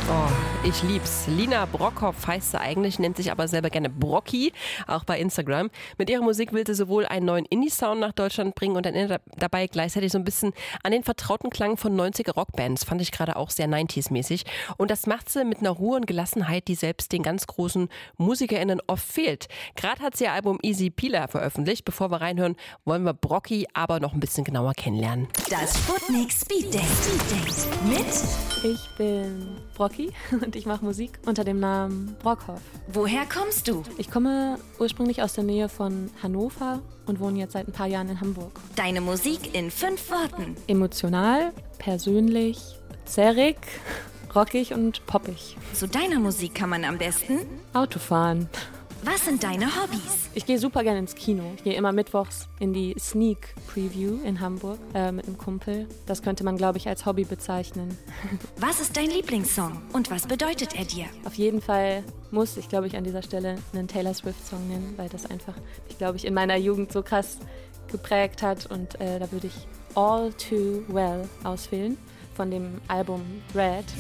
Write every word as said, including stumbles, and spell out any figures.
Oh, ich lieb's. Lina Brockhoff heißt sie eigentlich, nennt sich aber selber gerne Brocki, auch bei Instagram. Mit ihrer Musik will sie sowohl einen neuen Indie-Sound nach Deutschland bringen und dann erinnert dabei gleichzeitig so ein bisschen an den vertrauten Klang von neunziger Rockbands. Fand ich gerade auch sehr neunziger-mäßig. Und das macht sie mit einer Ruhe und Gelassenheit, die selbst den ganz großen MusikerInnen oft fehlt. Gerade hat sie ihr Album Easy Peeler veröffentlicht. Bevor wir reinhören, wollen wir Brocki aber noch ein bisschen genauer kennenlernen. Das Sputnik Speed Date. Speed Date mit Ich bin Brocki und ich mache Musik unter dem Namen Brockhoff. Woher kommst du? Ich komme ursprünglich aus der Nähe von Hannover und wohne jetzt seit ein paar Jahren in Hamburg. Deine Musik in fünf Worten. Emotional, persönlich, zerrig, rockig und poppig. Zu deiner Musik kann man am besten Autofahren. Was sind deine Hobbys? Ich gehe super gerne ins Kino. Ich gehe immer mittwochs in die Sneak Preview in Hamburg äh, mit einem Kumpel. Das könnte man, glaube ich, als Hobby bezeichnen. Was ist dein Lieblingssong und was bedeutet er dir? Auf jeden Fall muss ich, glaube ich, an dieser Stelle einen Taylor Swift-Song nennen, weil das einfach mich, glaube ich, in meiner Jugend so krass geprägt hat. Und äh, da würde ich All Too Well auswählen von dem Album Red.